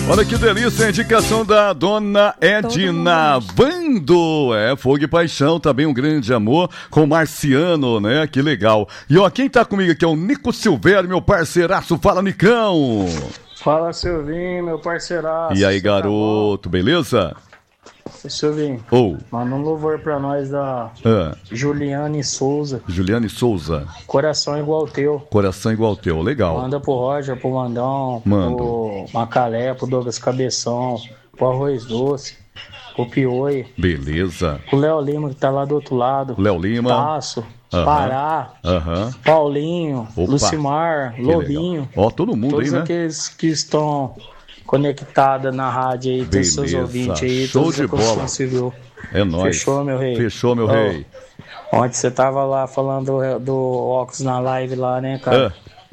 Olha que delícia, a indicação da dona Edna Vando. Fogo e Paixão, também um grande amor com Marciano, né? Que legal. E ó, quem tá comigo aqui é o Nico Silvério, meu parceiraço. Fala, Nicão. Fala, Silvinho, meu parceiraço. E aí, garoto, beleza? Silvinho, manda um louvor pra nós da Juliane Souza. Juliane Souza. Coração igual ao teu. Coração igual ao teu, legal. Manda pro Roger, pro Mandão, Mando. pro Macalé, pro Douglas Cabeção, pro Arroz Doce, pro Pioi. Beleza. Pro Léo Lima, que tá lá do outro lado. Léo Lima. Taço, Pará, Paulinho, Opa. Lucimar, Que Lobinho. legal. Ó, todo mundo todos aí, né? aqueles que estão conectados na rádio aí, todos os seus ouvintes aí. Show de bola. Civil. É nóis. Fechou, meu rei? Fechou, meu rei. Ontem você tava lá falando do óculos na live lá, né, cara?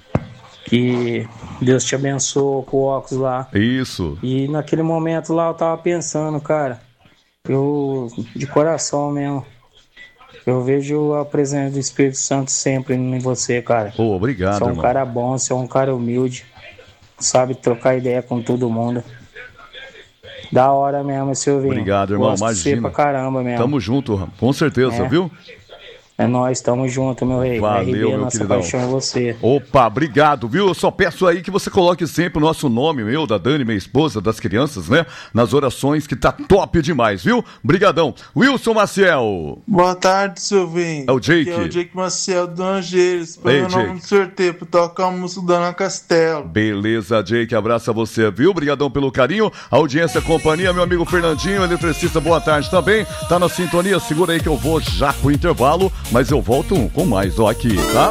Que Deus te abençoe com o óculos lá. Isso. E naquele momento lá eu tava pensando, cara, eu, de coração mesmo, eu vejo a presença do Espírito Santo sempre em você, cara. Obrigado, Você é um irmão. cara bom, você é um cara humilde, sabe trocar ideia com todo mundo. Da hora mesmo, Silvinho. Obrigado, irmão. Gosto de você Imagina. pra caramba mesmo. Tamo junto, com certeza, viu? É nóis, tamo junto, meu rei. Valeu, RB, meu nossa queridão. paixão é você. Opa, obrigado, viu? Eu só peço aí que você coloque sempre o nosso nome, meu, da Dani, minha esposa, das crianças, né? Nas orações, que tá top demais, viu? Brigadão. Wilson Maciel. Boa tarde, Silvinho. É o Jake. Aqui é o Jake Maciel do Angeiros. Põe Ei, meu nome Jake. no sorteio pra tocar a música da Ana Castelo. Beleza, Jake, abraço a você, viu? Obrigadão pelo carinho, audiência, companhia, meu amigo Fernandinho, eletricista, boa tarde também. Tá na sintonia, segura aí que eu vou já pro intervalo, mas eu volto com mais, ó, aqui, tá?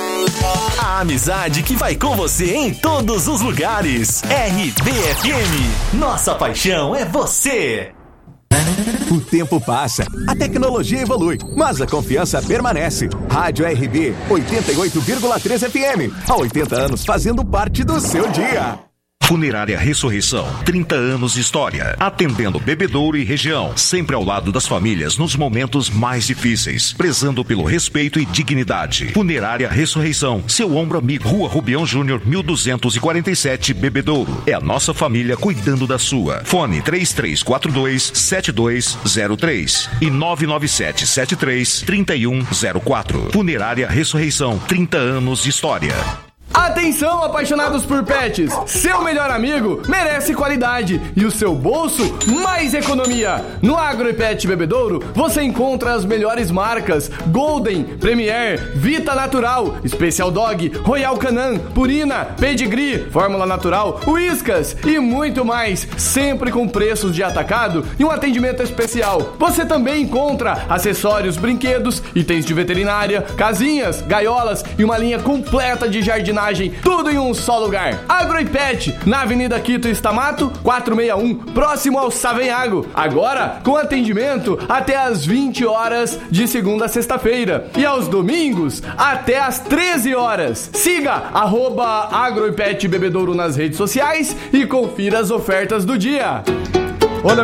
A amizade que vai com você em todos os lugares. RBFM, nossa paixão é você. O tempo passa, a tecnologia evolui, mas a confiança permanece. Rádio RB 88,3 FM. Há 80 anos fazendo parte do seu dia. Funerária Ressurreição, 30 anos de história, atendendo Bebedouro e região, sempre ao lado das famílias nos momentos mais difíceis, prezando pelo respeito e dignidade. Funerária Ressurreição, seu ombro amigo, Rua Rubião Júnior, 1247, Bebedouro. É a nossa família cuidando da sua. Fone 3342-7203 e 99773-3104. Funerária Ressurreição, 30 anos de história. Atenção, apaixonados por pets! Seu melhor amigo merece qualidade e o seu bolso mais economia. No Agro e Pet Bebedouro você encontra as melhores marcas: Golden, Premier, Vita Natural, Special Dog, Royal Canin, Purina, Pedigree, Fórmula Natural, Whiskas e muito mais, sempre com preços de atacado e um atendimento especial. Você também encontra acessórios, brinquedos, itens de veterinária, casinhas, gaiolas e uma linha completa de jardinagem. Tudo em um só lugar. Agro e Pet, na Avenida Quito Estamato, 461, próximo ao Savenhago. Agora, com atendimento até às 20 horas de segunda a sexta-feira. E aos domingos, até às 13 horas. Siga @Agro e Pet Bebedouro nas redes sociais e confira as ofertas do dia.